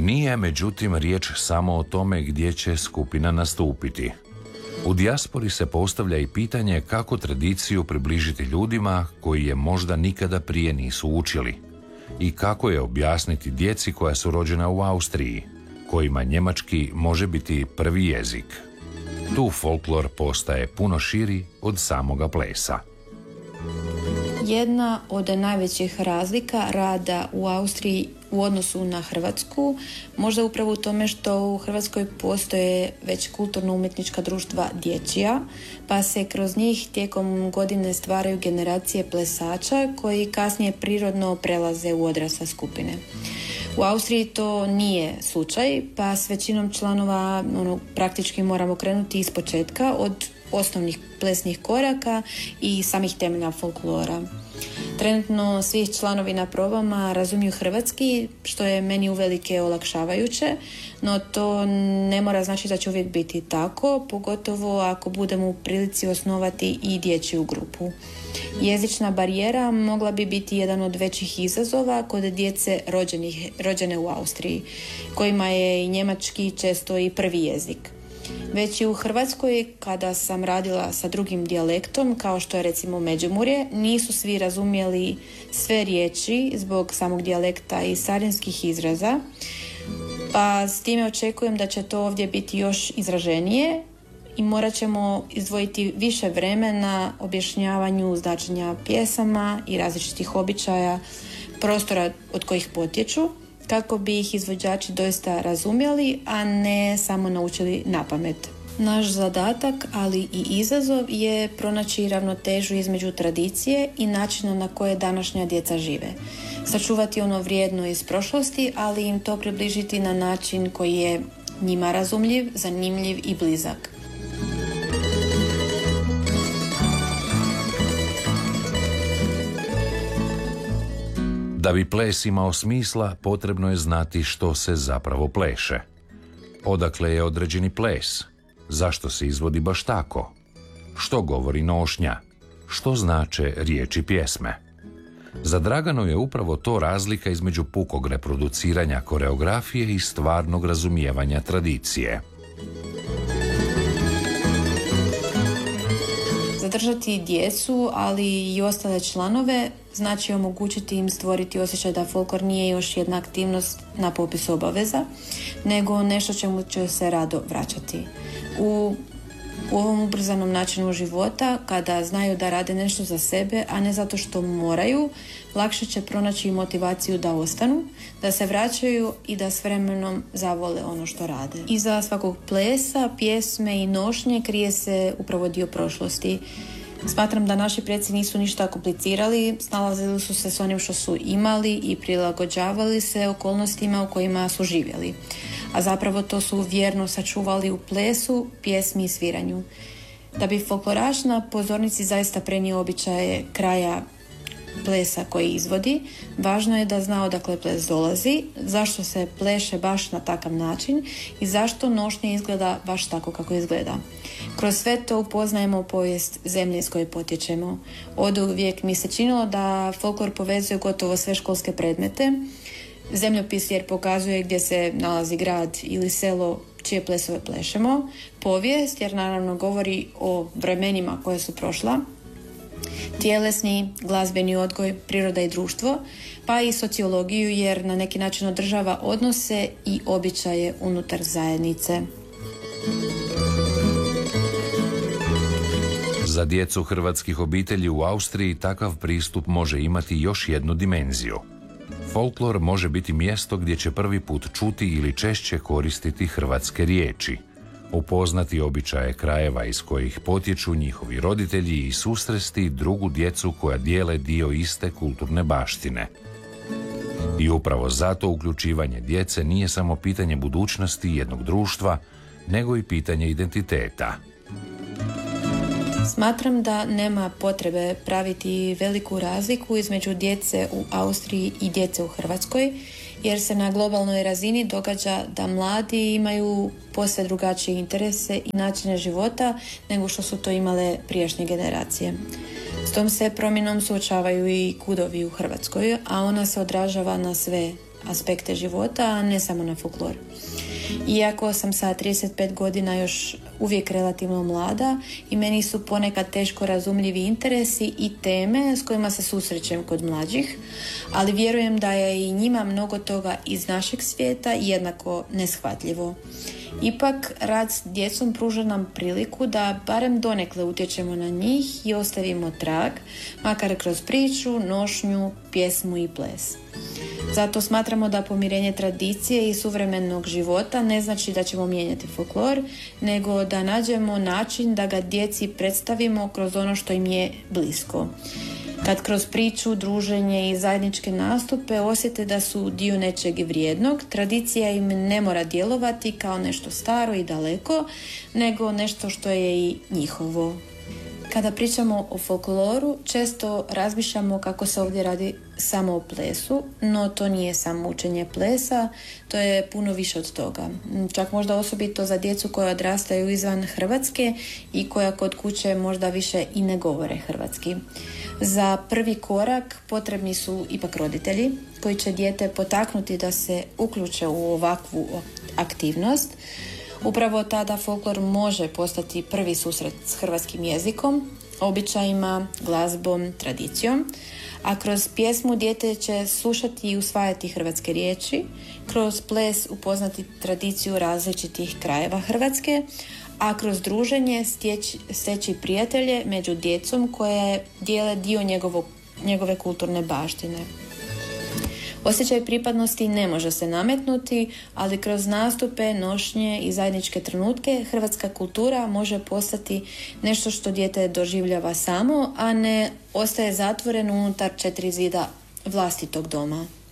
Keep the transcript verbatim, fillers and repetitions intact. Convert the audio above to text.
Nije međutim riječ samo o tome gdje će skupina nastupiti. U dijaspori se postavlja i pitanje kako tradiciju približiti ljudima koji je možda nikada prije nisu učili i kako je objasniti djeci koja su rođena u Austriji, kojima njemački može biti prvi jezik. Tu folklor postaje puno širi od samoga plesa. Jedna od najvećih razlika rada u Austriji u odnosu na Hrvatsku, možda upravo u tome što u Hrvatskoj postoje već kulturno-umjetnička društva dječja, pa se kroz njih tijekom godine stvaraju generacije plesača koji kasnije prirodno prelaze u odrasle skupine. U Austriji to nije slučaj, pa s većinom članova ono, praktički moramo krenuti iz početka od osnovnih plesnih koraka i samih temelja folklora. Trenutno svi članovi na probama razumiju hrvatski, što je meni uvelike olakšavajuće, no to ne mora znači da će uvijek biti tako, pogotovo ako budemo u prilici osnovati i dječju grupu. Jezična barijera mogla bi biti jedan od većih izazova kod djece rođenih, rođene u Austriji, kojima je i njemački često i prvi jezik. Već i u Hrvatskoj, kada sam radila sa drugim dijalektom, kao što je recimo Međimurje, nisu svi razumjeli sve riječi zbog samog dijalekta i sarinskih izraza, pa s time očekujem da će to ovdje biti još izraženije i morat ćemo izdvojiti više vremena objašnjavanju značenja pjesama i različitih običaja, prostora od kojih potječu, kako bi ih izvođači doista razumjeli, a ne samo naučili napamet. Naš zadatak, ali i izazov je pronaći ravnotežu između tradicije i načina na koje današnja djeca žive. Sačuvati ono vrijedno iz prošlosti, ali im to približiti na način koji je njima razumljiv, zanimljiv i blizak. Da bi ples imao smisla, potrebno je znati što se zapravo pleše. Odakle je određeni ples? Zašto se izvodi baš tako? Što govori nošnja? Što znače riječi pjesme? Za Draganu je upravo to razlika između pukog reproduciranja koreografije i stvarnog razumijevanja tradicije. Zadržati djecu, ali i ostale članove, znači omogućiti im stvoriti osjećaj da folklor nije još jedna aktivnost na popisu obaveza, nego nešto čemu će se rado vraćati. U, u ovom ubrzanom načinu života, kada znaju da rade nešto za sebe, a ne zato što moraju, lakše će pronaći motivaciju da ostanu, da se vraćaju i da s vremenom zavole ono što rade. Iza svakog plesa, pjesme i nošnje krije se upravo dio prošlosti. Smatram da naši preci nisu ništa komplicirali, snalazili su se s onim što su imali i prilagođavali se okolnostima u kojima su živjeli. A zapravo to su vjerno sačuvali u plesu, pjesmi i sviranju. Da bi folkloraš na pozornici zaista prenio običaje kraja plesa koji izvodi, važno je da zna odakle ples dolazi, zašto se pleše baš na takav način i zašto nošnja izgleda baš tako kako izgleda. Kroz sve to upoznajemo povijest zemlje iz koje potječemo. Oduvijek mi se činilo da folklor povezuje gotovo sve školske predmete. Zemljopis jer pokazuje gdje se nalazi grad ili selo čije plesove plešemo. Povijest jer naravno govori o vremenima koje su prošla. Tjelesni, glazbeni odgoj, priroda i društvo, pa i sociologiju jer na neki način održava odnose i običaje unutar zajednice. Za djecu hrvatskih obitelji u Austriji takav pristup može imati još jednu dimenziju. Folklor može biti mjesto gdje će prvi put čuti ili češće koristiti hrvatske riječi, upoznati običaje krajeva iz kojih potječu njihovi roditelji i susresti drugu djecu koja dijele dio iste kulturne baštine. I upravo zato uključivanje djece nije samo pitanje budućnosti jednog društva, nego i pitanje identiteta. Smatram da nema potrebe praviti veliku razliku između djece u Austriji i djece u Hrvatskoj, jer se na globalnoj razini događa da mladi imaju posve drugačije interese i načine života nego što su to imale prijašnje generacije. S tom se promjenom suočavaju i kudovi u Hrvatskoj, a ona se odražava na sve aspekte života, a ne samo na folklor. Iako sam sa trideset pet godina još uvijek relativno mlada i meni su ponekad teško razumljivi interesi i teme s kojima se susrećem kod mlađih, ali vjerujem da je i njima mnogo toga iz našeg svijeta jednako neshvatljivo. Ipak, rad s djecom pruža nam priliku da barem donekle utječemo na njih i ostavimo trag, makar kroz priču, nošnju, pjesmu i ples. Zato smatramo da pomirenje tradicije i suvremenog života ne znači da ćemo mijenjati folklor, nego da nađemo način da ga djeci predstavimo kroz ono što im je blisko. Kad kroz priču, druženje i zajedničke nastupe osjete da su dio nečeg vrijednog, tradicija im ne mora djelovati kao nešto staro i daleko, nego nešto što je i njihovo. Kada pričamo o folkloru, često razmišljamo kako se ovdje radi samo o plesu, no to nije samo učenje plesa, to je puno više od toga. Čak možda osobito za djecu koja odrastaju izvan Hrvatske i koja kod kuće možda više i ne govore hrvatski. Za prvi korak potrebni su ipak roditelji koji će dijete potaknuti da se uključe u ovakvu aktivnost. Upravo tada folklor može postati prvi susret s hrvatskim jezikom, običajima, glazbom, tradicijom, a kroz pjesmu dijete će slušati i usvajati hrvatske riječi, kroz ples upoznati tradiciju različitih krajeva Hrvatske, a kroz druženje stječi, steći prijatelje među djecom koje dijele dio njegovog, njegove kulturne baštine. Osjećaj pripadnosti ne može se nametnuti, ali kroz nastupe, nošnje i zajedničke trenutke hrvatska kultura može postati nešto što dijete doživljava samo, a ne ostaje zatvoren unutar četiri zida vlastitog doma.